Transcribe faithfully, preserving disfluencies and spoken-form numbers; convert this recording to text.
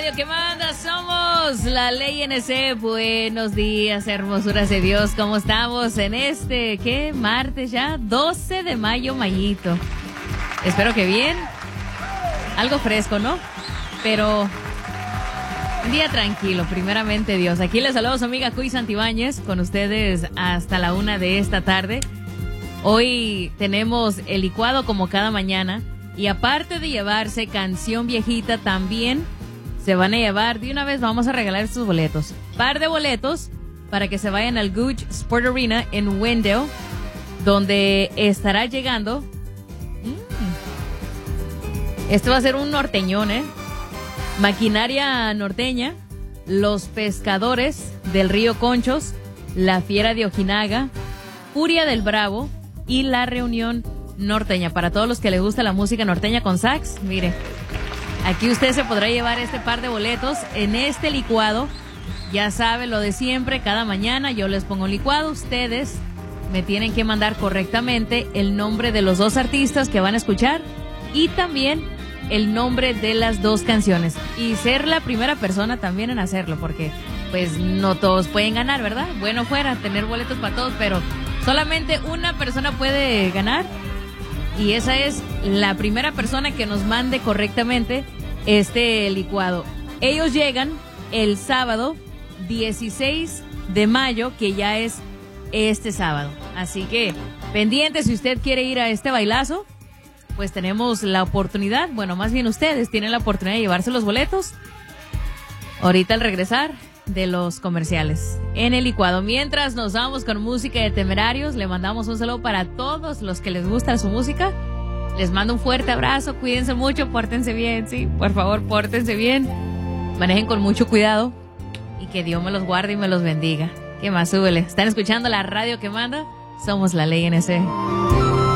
radio que manda, somos la Ley N C. Buenos días, hermosuras de Dios. ¿Cómo estamos en este, qué, martes ya? doce de mayo, mayito. Espero que bien. Algo fresco, ¿no? Pero un día tranquilo, primeramente Dios. Aquí les saludo a su amiga Cuy Santibáñez, con ustedes hasta la una de esta tarde. Hoy tenemos el licuado como cada mañana. Y aparte de llevarse canción viejita, también se van a llevar, de una vez vamos a regalar estos boletos. Par de boletos para que se vayan al Gooch Sport Arena en Wendell, donde estará llegando. Mm, este va a ser un norteñón, ¿eh? Maquinaria Norteña, Los Pescadores del Río Conchos, La Fiera de Ojinaga, Furia del Bravo y La Reunión Norteña. Para todos los que les gusta la música norteña con sax, mire, aquí usted se podrá llevar este par de boletos en este licuado. Ya sabe lo de siempre, cada mañana yo les pongo un licuado, ustedes me tienen que mandar correctamente el nombre de los dos artistas que van a escuchar y también el nombre de las dos canciones, y ser la primera persona también en hacerlo, porque pues no todos pueden ganar, ¿verdad? Bueno fuera tener boletos para todos, pero solamente una persona puede ganar. Y esa es la primera persona que nos mande correctamente este licuado. Ellos llegan el sábado dieciséis de mayo, que ya es este sábado. Así que pendiente, si usted quiere ir a este bailazo, pues tenemos la oportunidad, bueno, más bien ustedes tienen la oportunidad de llevarse los boletos ahorita al regresar de los comerciales en el licuado. Mientras nos vamos con música de Temerarios, le mandamos un saludo para todos los que les gusta su música. Les mando un fuerte abrazo, cuídense mucho, pórtense bien, sí, por favor, pórtense bien, manejen con mucho cuidado y que Dios me los guarde y me los bendiga. ¿Qué más? Súbele. Están escuchando la radio que manda, somos la Ley N C.